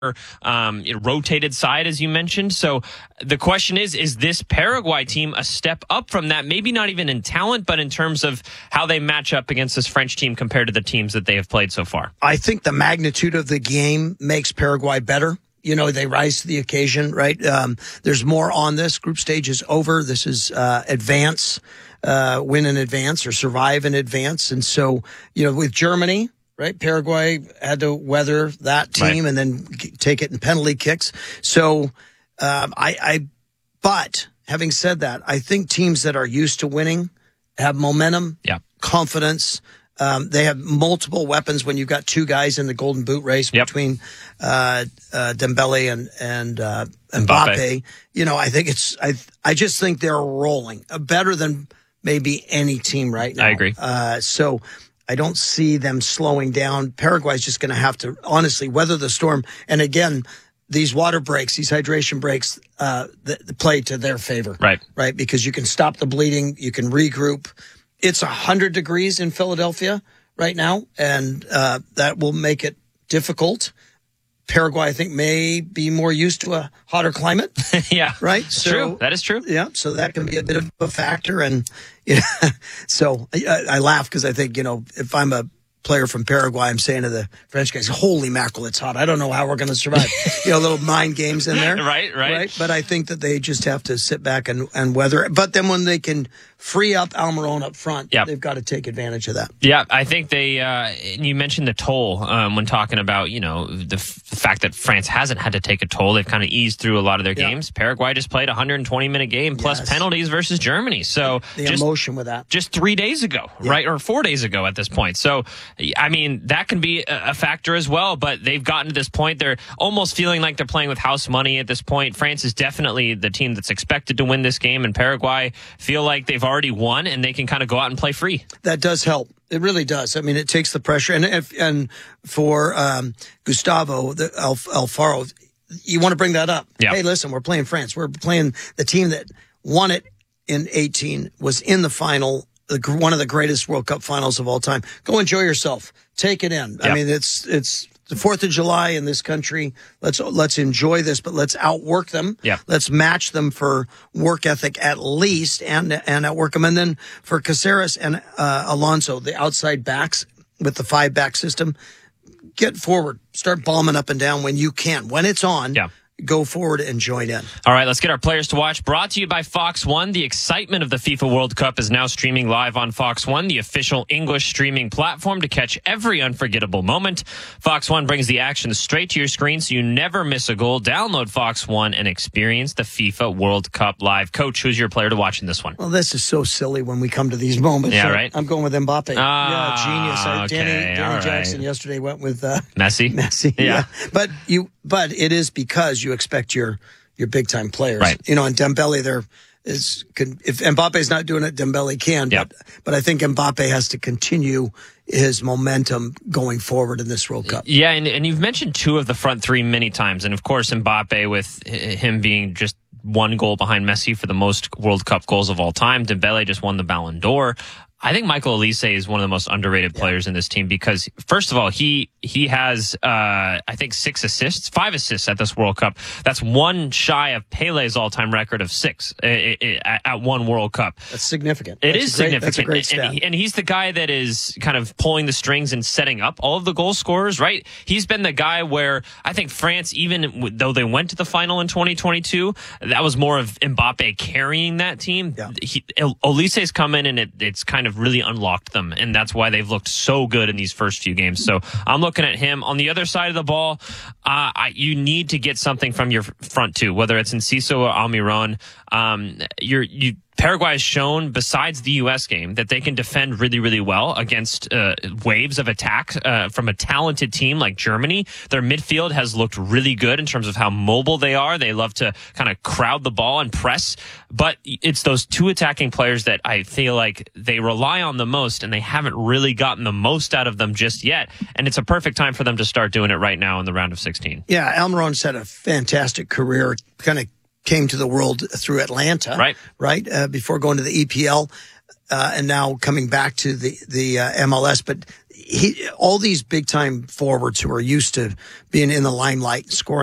rotated side, as you mentioned. So the question is this Paraguay team a step up from that? Maybe not even in talent, but in terms of how they match up against this French team compared to the teams that they have played so far. I think the magnitude of the game makes Paraguay better. You know, they rise to the occasion, right? There's more on this. Group stage is over. This is advance, win in advance or survive in advance. And so, you know, with Germany, right, Paraguay had to weather that team and then take it in penalty kicks. So but having said that, I think teams that are used to winning have momentum, confidence. They have multiple weapons when you've got two guys in the golden boot race between Dembele and Mbappe. You know, I think I just think they're rolling better than maybe any team right now. I agree. So I don't see them slowing down. Paraguay's just going to have to honestly weather the storm. And again, these water breaks, these hydration breaks, play to their favor. Right. Because you can stop the bleeding. You can regroup. It's 100 degrees in Philadelphia right now, and that will make it difficult. Paraguay, I think, may be more used to a hotter climate. Right? So, true. That is true. Yeah, so that can be a bit of a factor. And so I laugh because I think, you know, if I'm a player from Paraguay, I'm saying to the French guys, holy mackerel, it's hot. I don't know how we're going to survive. You know, little mind games in there. Right. But I think that they just have to sit back and weather it. But then when they can free up Almiron up front, they've got to take advantage of that. Yeah, I think they, and you mentioned the toll when talking about, you know, the fact that France hasn't had to take a toll. They've kind of eased through a lot of their games. Paraguay just played a 120-minute game plus penalties versus Germany. So the emotion with that. Just 3 days ago, right? Or 4 days ago at this point. So, I mean, that can be a factor as well, but they've gotten to this point. They're almost feeling like they're playing with house money at this point. France is definitely the team that's expected to win this game, and Paraguay feel like they've already won and they can kind of go out and play free. That does help. It really does. I mean, it takes the pressure. And for Gustavo Alfaro, you want to bring that up. Hey, listen, we're playing France. We're playing the team that won it in 18, was in the final, one of the greatest World Cup finals of all time. Go enjoy yourself. Take it in. I mean, it's the 4th of July in this country. Let's enjoy this, but let's outwork them. Let's match them for work ethic at least and outwork them. And then for Caceres and Alonso, the outside backs with the 5-back system, get forward. Start bombing up and down when you can. When it's on, go forward and join in. All right, let's get our players to watch. Brought to you by Fox One. The excitement of the FIFA World Cup is now streaming live on Fox One, the official English streaming platform to catch every unforgettable moment. Fox One brings the action straight to your screen so you never miss a goal. Download Fox One and experience the FIFA World Cup live. Coach, who's your player to watch in this one? Well, this is so silly when we come to these moments. Right? I'm going with Mbappe. Genius. Okay. Danny Jackson yesterday went with Messi. Yeah. But it is because you expect your big time players. Right. You know, and Dembele if Mbappe's not doing it, Dembele can. But I think Mbappe has to continue his momentum going forward in this World Cup. Yeah, and you've mentioned two of the front three many times, and of course Mbappe with him being just one goal behind Messi for the most World Cup goals of all time. Dembele just won the Ballon d'Or. I think Michael Olise is one of the most underrated players in this team because, first of all, he has, I think, 5 assists at this World Cup. That's one shy of Pele's all-time record of 6 at one World Cup. That's significant. It is significant. That's a great stat. And he's the guy that is kind of pulling the strings and setting up all of the goal scorers, right? He's been the guy where I think France, even though they went to the final in 2022, that was more of Mbappe carrying that team. Olise's come in and it's kind of really unlocked them, and that's why they've looked so good in these first few games. So I'm looking at him. On the other side of the ball, you need to get something from your front two, whether it's Enciso or Almiron. Paraguay has shown, besides the U.S. game, that they can defend really, really well against waves of attack from a talented team like Germany. Their midfield has looked really good in terms of how mobile they are. They love to kind of crowd the ball and press. But it's those two attacking players that I feel like they rely on the most, and they haven't really gotten the most out of them just yet. And it's a perfect time for them to start doing it right now in the round of 16. Yeah, Almiron's had a fantastic career, kind of came to the world through Atlanta, right? Before going to the EPL. and now coming back to the MLS. But all these big time forwards who are used to being in the limelight, scoring